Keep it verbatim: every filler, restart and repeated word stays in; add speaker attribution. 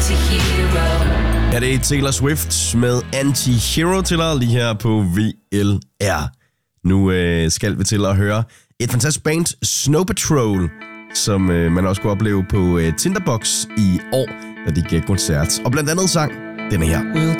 Speaker 1: Ja, det er Taylor Swift med Anti-Hero til dig lige her på V L R. Nu øh, skal vi til at høre et fantastisk band, Snow Patrol, som øh, man også kunne opleve på øh, Tinderbox i år, da de gav koncert. Og blandt andet sang denne her.
Speaker 2: We'll